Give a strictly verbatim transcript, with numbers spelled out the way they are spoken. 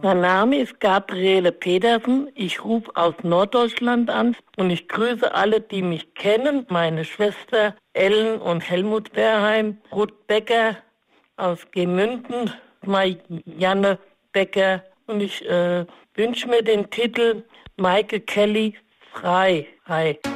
Mein Name ist Gabriele Petersen. Ich rufe aus Norddeutschland an und ich grüße alle, die mich kennen. Meine Schwester Ellen und Helmut Berheim, Ruth Becker aus Gemünden, Janne Becker. Und ich äh, wünsche mir den Titel Michael Kelly frei. Hi.